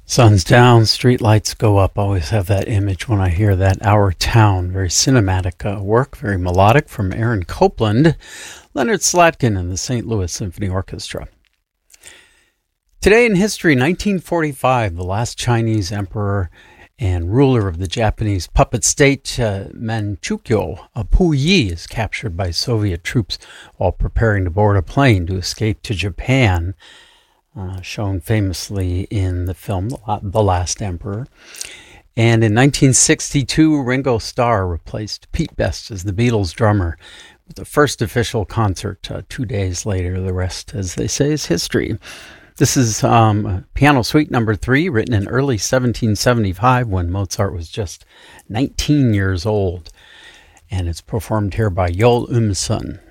Sun's down, street lights go up. Always have that image when I hear that. Our Town, very cinematic work, very melodic from Aaron Copland, Leonard Slatkin, and the St. Louis Symphony Orchestra. Today in history, 1945, the last Chinese emperor and ruler of the Japanese puppet state, Manchukuo Puyi, is captured by Soviet troops while preparing to board a plane to escape to Japan. Shown famously in the film The Last Emperor. And in 1962, Ringo Starr replaced Pete Best as the Beatles drummer with the first official concert 2 days later. The rest, as they say, is history. This is Piano Suite number 3, written in early 1775 when Mozart was just 19 years old. And it's performed here by Yol Umsun.